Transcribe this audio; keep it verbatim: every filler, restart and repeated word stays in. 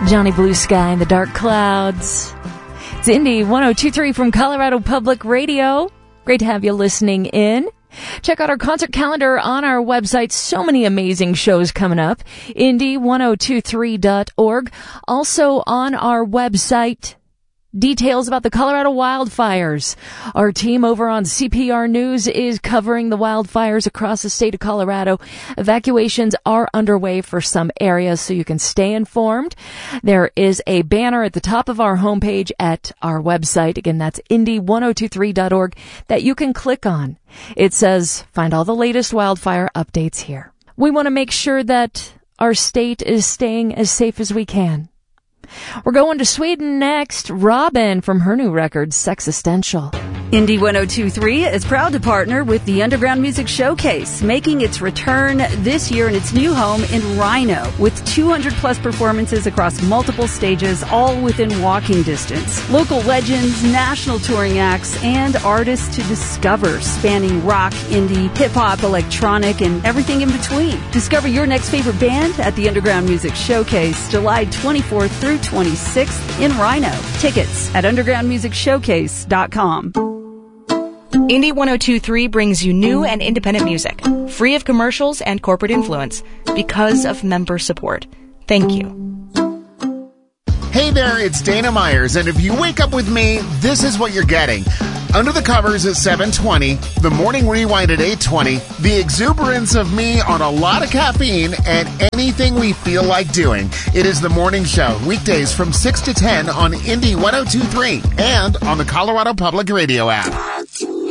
Johnny Blue Sky and the Dark Clouds. It's Indy one oh two point three from Colorado Public Radio. Great to have you listening in. Check out our concert calendar on our website. So many amazing shows coming up. Indy ten twenty-three dot org. Also on our website, details about the Colorado wildfires. Our team over on C P R News is covering the wildfires across the state of Colorado. Evacuations are underway for some areas, so you can stay informed. There is a banner at the top of our homepage at our website. Again, that's Indy ten twenty-three dot org that you can click on. It says, find all the latest wildfire updates here. We want to make sure that our state is staying as safe as we can. We're going to Sweden next. Robin from her new record, Sexistential. Indy ten twenty-three is proud to partner with the Underground Music Showcase, making its return this year in its new home in Rhino, with two hundred plus performances across multiple stages, all within walking distance. Local legends, national touring acts, and artists to discover, spanning rock, indie, hip-hop, electronic, and everything in between. Discover your next favorite band at the Underground Music Showcase, July twenty-fourth through twenty-sixth in Rhino. Tickets at underground music showcase dot com. Indy ten twenty-three brings you new and independent music, free of commercials and corporate influence, because of member support. Thank you. Hey there, it's Dana Myers, and if you wake up with me, this is what you're getting. Under the Covers at seven twenty, the Morning Rewind at eight twenty, the exuberance of me on a lot of caffeine, and anything we feel like doing. It is the morning show, weekdays from six to ten on Indy ten twenty-three and on the Colorado Public Radio app.